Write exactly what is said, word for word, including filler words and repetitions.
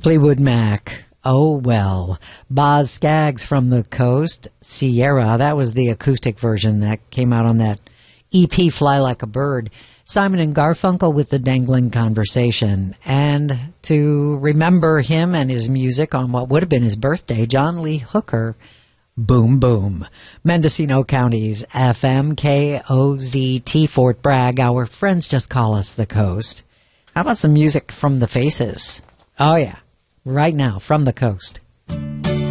Fleetwood Mac. Oh, well. Boz Scaggs from the Coast. Sierra. That was the acoustic version that came out on that E P, Fly Like a Bird. Simon and Garfunkel with the Dangling Conversation. And to remember him and his music on what would have been his birthday, John Lee Hooker, Boom Boom. Mendocino County's F M K O Z T, Fort Bragg. Our friends just call us the Coast. How about some music from the Faces? Oh, yeah. Right now, from the Coast.